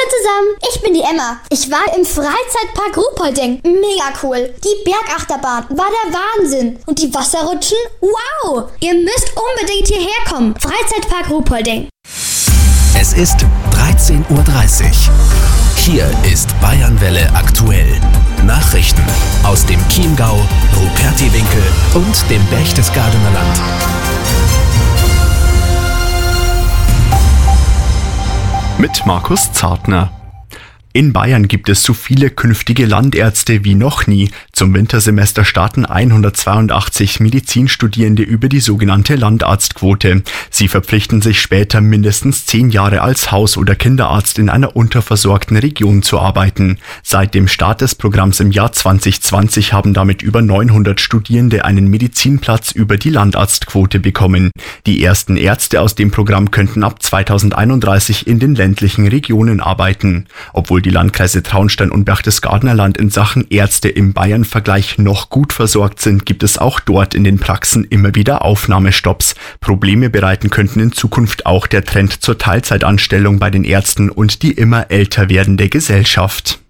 zusammen, ich bin die Emma. Ich war im Freizeitpark Ruhpolding. Mega cool. Die Bergachterbahn war der Wahnsinn. Und die Wasserrutschen? Wow! Ihr müsst unbedingt hierher kommen. Freizeitpark Ruhpolding. Es ist 13:30 Uhr. Hier ist Bayernwelle aktuell. Nachrichten aus dem Chiemgau, Rupertiwinkel und dem Berchtesgadener Land. Mit Markus Zartner. In Bayern gibt es so viele künftige Landärzte wie noch nie. Zum Wintersemester starten 182 Medizinstudierende über die sogenannte Landarztquote. Sie verpflichten sich später mindestens 10 Jahre als Haus- oder Kinderarzt in einer unterversorgten Region zu arbeiten. Seit dem Start des Programms im Jahr 2020 haben damit über 900 Studierende einen Medizinplatz über die Landarztquote bekommen. Die ersten Ärzte aus dem Programm könnten ab 2031 in den ländlichen Regionen arbeiten. Obwohl die Landkreise Traunstein und Berchtesgadener Land in Sachen Ärzte im Bayern-Vergleich noch gut versorgt sind, gibt es auch dort in den Praxen immer wieder Aufnahmestopps. Probleme bereiten könnten in Zukunft auch der Trend zur Teilzeitanstellung bei den Ärzten und die immer älter werdende Gesellschaft.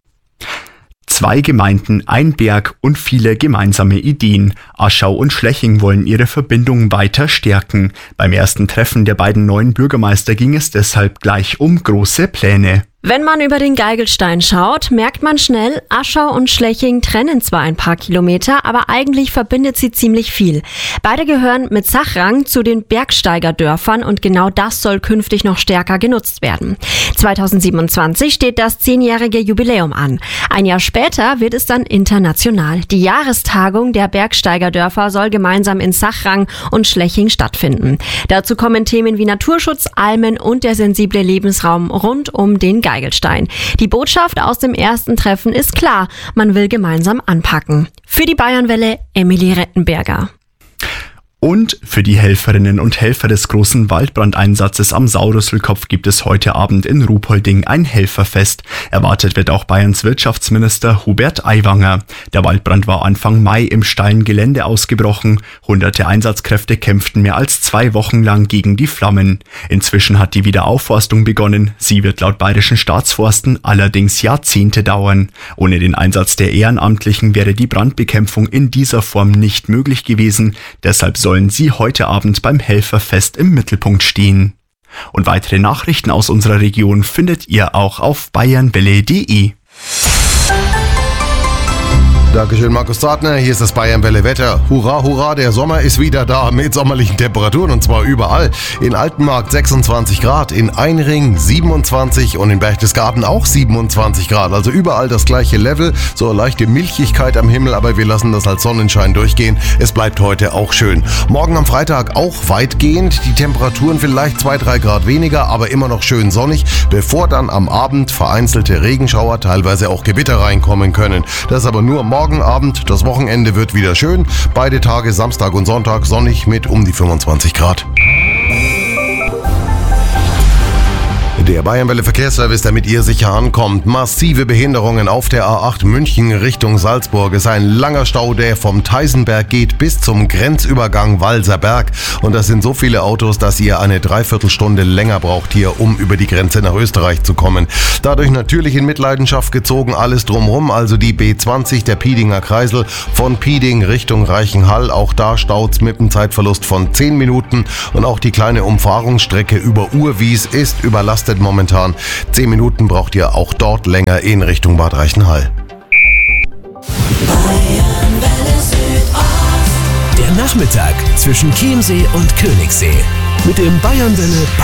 2 Gemeinden, ein Berg und viele gemeinsame Ideen. Aschau und Schleching wollen ihre Verbindung weiter stärken. Beim ersten Treffen der beiden neuen Bürgermeister ging es deshalb gleich um große Pläne. Wenn man über den Geigelstein schaut, merkt man schnell, Aschau und Schleching trennen zwar ein paar Kilometer, aber eigentlich verbindet sie ziemlich viel. Beide gehören mit Sachrang zu den Bergsteigerdörfern und genau das soll künftig noch stärker genutzt werden. 2027 steht das 10-jährige Jubiläum an. Ein Jahr später wird es dann international. Die Jahrestagung der Bergsteigerdörfer soll gemeinsam in Sachrang und Schleching stattfinden. Dazu kommen Themen wie Naturschutz, Almen und der sensible Lebensraum rund um den Geigelstein. Die Botschaft aus dem ersten Treffen ist klar, man will gemeinsam anpacken. Für die Bayernwelle Emilie Rettenberger. Und für die Helferinnen und Helfer des großen Waldbrandeinsatzes am Saurüsselkopf gibt es heute Abend in Ruhpolding ein Helferfest. Erwartet wird auch Bayerns Wirtschaftsminister Hubert Aiwanger. Der Waldbrand war Anfang Mai im steilen Gelände ausgebrochen. Hunderte Einsatzkräfte kämpften mehr als 2 Wochen lang gegen die Flammen. Inzwischen hat die Wiederaufforstung begonnen. Sie wird laut Bayerischen Staatsforsten allerdings Jahrzehnte dauern. Ohne den Einsatz der Ehrenamtlichen wäre die Brandbekämpfung in dieser Form nicht möglich gewesen. Deshalb sollen sie heute Abend beim Helferfest im Mittelpunkt stehen. Und weitere Nachrichten aus unserer Region findet ihr auch auf bayernwelle.de. Dankeschön, Markus Zartner. Hier ist das Bayernwelle Wetter. Hurra, hurra, der Sommer ist wieder da mit sommerlichen Temperaturen und zwar überall. In Altenmarkt 26 Grad, in Einring 27 und in Berchtesgaden auch 27 Grad. Also überall das gleiche Level, so eine leichte Milchigkeit am Himmel, aber wir lassen das als Sonnenschein durchgehen. Es bleibt heute auch schön. Morgen am Freitag auch weitgehend. Die Temperaturen vielleicht 2-3 Grad weniger, aber immer noch schön sonnig, bevor dann am Abend vereinzelte Regenschauer, teilweise auch Gewitter reinkommen können. Das aber nur morgen Abend, das Wochenende wird wieder schön. Beide Tage, Samstag und Sonntag, sonnig mit um die 25 Grad. Der Bayernwelle Verkehrsservice, der mit ihr sicher ankommt. Massive Behinderungen auf der A8 München Richtung Salzburg. Es ist ein langer Stau, der vom Theisenberg geht bis zum Grenzübergang Walserberg. Und das sind so viele Autos, dass ihr eine Dreiviertelstunde länger braucht hier, um über die Grenze nach Österreich zu kommen. Dadurch natürlich in Mitleidenschaft gezogen alles drumherum. Also die B20, der Piedinger Kreisel von Pieding Richtung Reichenhall. Auch da staut's mit einem Zeitverlust von 10 Minuten. Und auch die kleine Umfahrungsstrecke über Urwies ist überlastet momentan. 10 Minuten braucht ihr auch dort länger in Richtung Bad Reichenhall. Der Nachmittag zwischen Chiemsee und Königssee mit dem Bayernwelle